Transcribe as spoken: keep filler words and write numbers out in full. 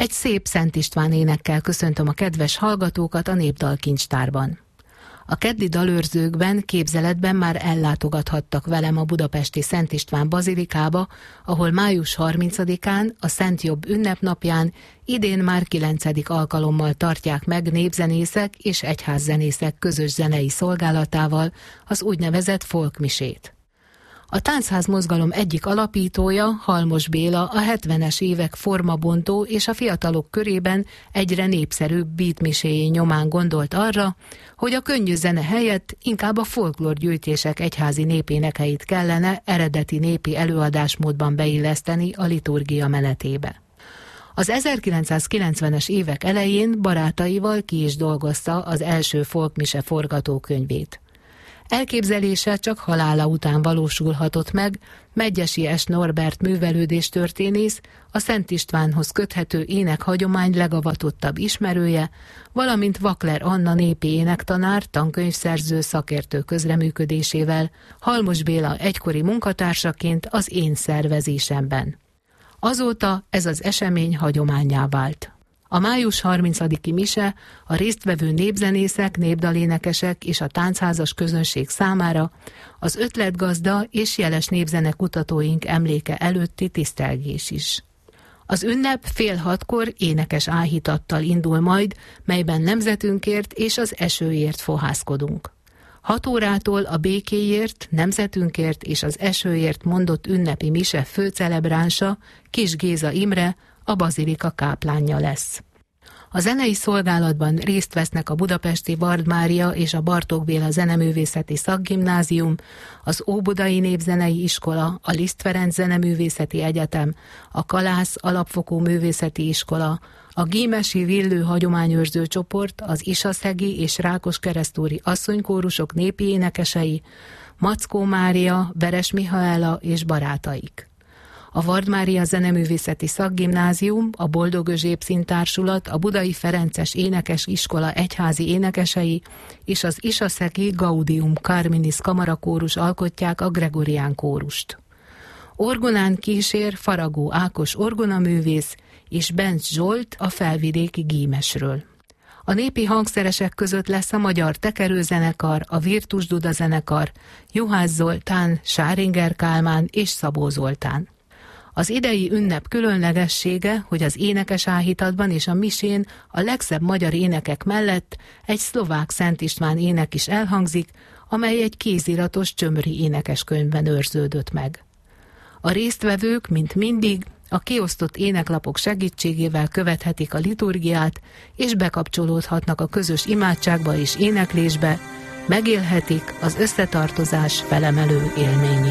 Egy szép Szent István énekkel köszöntöm a kedves hallgatókat a Népdalkincstárban. A keddi dalőrzőkben, képzeletben már ellátogathattak velem a budapesti Szent István bazilikába, ahol május harmincadikán, a Szent Jobb ünnepnapján idén már kilencedik alkalommal tartják meg népzenészek és egyházzenészek közös zenei szolgálatával az úgynevezett folkmisét. A táncház mozgalom egyik alapítója, Halmos Béla a hetvenes évek formabontó és a fiatalok körében egyre népszerűbb beatmiséjé nyomán gondolt arra, hogy a könnyű zene helyett inkább a folklórgyűjtések egyházi népénekeit kellene eredeti népi előadásmódban beilleszteni a liturgia menetébe. Az ezerkilencszázkilencvenes évek elején barátaival ki is dolgozta az első folkmise forgatókönyvét. Elképzelése csak halála után valósulhatott meg, Medgyessy S. Norbert művelődéstörténész, a Szent Istvánhoz köthető énekhagyomány legavatottabb ismerője, valamint Vakler Anna népi énektanár, tankönyvszerző szakértő közreműködésével, Halmos Béla egykori munkatársaként az én szervezésemben. Azóta ez az esemény hagyománnyá vált. A május harmincadiki mise a résztvevő népzenészek, népdalénekesek és a táncházas közönség számára az ötletgazda és jeles népzene kutatóink emléke előtti tisztelgés is. Az ünnep fél hatkor énekes áhítattal indul majd, melyben nemzetünkért és az esőért fohászkodunk. Hat órától a békéért, nemzetünkért és az esőért mondott ünnepi mise főcelebránsa, Kis Géza Imre, a bazilika káplánja lesz. A zenei szolgálatban részt vesznek a budapesti Vard Mária és a Bartók Béla zeneművészeti szakgimnázium, az Óbudai Népzenei Iskola, a Liszt Ferenc Zeneművészeti Egyetem, a Kalász Alapfokú Művészeti Iskola, a Gímesi Villő Hagyományőrző Csoport, az Isaszegi és Rákoskeresztúri asszonykórusok népi énekesei, Mackó Mária, Veres Mihaela és barátaik. A Vard Mária Zeneművészeti Szakgimnázium, a Boldog Özséb Színtársulat, a Budai Ferences Énekes Iskola egyházi énekesei és az Isaszegi Gaudium Carminis kamarakórus alkotják a Gregorián kórust. Orgonán kísér Faragó Ákos orgonaművész és Benc Zsolt a felvidéki gímesről. A népi hangszeresek között lesz a Magyar Tekerőzenekar, a Virtus Duda zenekar, Juhász Zoltán, Sáringer Kálmán és Szabó Zoltán. Az idei ünnep különlegessége, hogy az énekes áhítatban és a misén a legszebb magyar énekek mellett egy szlovák Szent István ének is elhangzik, amely egy kéziratos csömöri énekeskönyvben őrződött meg. A résztvevők, mint mindig, a kiosztott éneklapok segítségével követhetik a liturgiát, és bekapcsolódhatnak a közös imádságba és éneklésbe, megélhetik az összetartozás felemelő élményét.